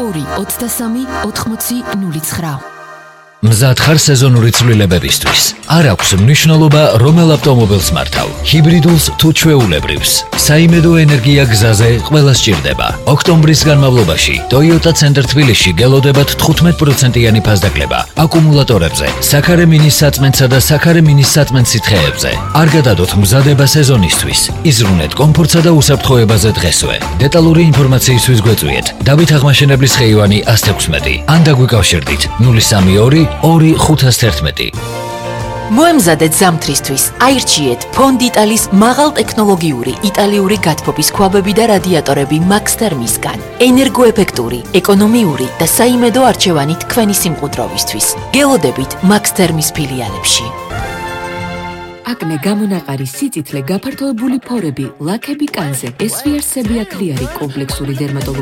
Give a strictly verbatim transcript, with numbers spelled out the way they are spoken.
ორი ოცდასამი ოთხმოცი ნული ცხრა. მზად ხარ სეზონური ცვლილებებისთვის. არ აქვს მნიშვნელობა რომელ ავტომობილს მართავ, ჰიბრიდულს თუ ჩვეულებრივს. საიმედო ენერგია გზაზე ყველას სჭირდება. ოქტომბრის განმავლობაში Toyota Center თბილისში გელოდებათ თხუთმეტ პროცენტიანი ფასდაკლება აკუმულატორებზე, საქარე მინის საწმენდსა და საქარე მინის საწმენდ სითხეებზე. არ გადადოთ მზადება სეზონისთვის. იზრუნეთ კომფორტსა და უსაფრთხოებაზე დღესვე. დეტალური ინფორმაციისთვის გვეწვიეთ დავით აღმაშენებლის ხეივანი ას თექვსმეტი. ან დაგვიკავშირდით ნული სამი ორი ორი ხუთას თერთმეტი. მოემზადეთ ზამთრისთვის. აირჩიეთ Fond Italis მაღალტექნოლოგიური იტალიური გათბობის ქვაბები და რადიატორები Max Thermisგან. ენერგოეფექტური, ეკონომიური და საიმედო არჩევანი თქვენი სიმყუდროვისთვის. გელოდებით Max Thermis ფილიალებში. აკნე გამონაყარი სიწითლე გაფართოებული ფორები, ლაქები კანზე, ესვიარსები აკლიარი კომპლექსური დერმატოლოგიური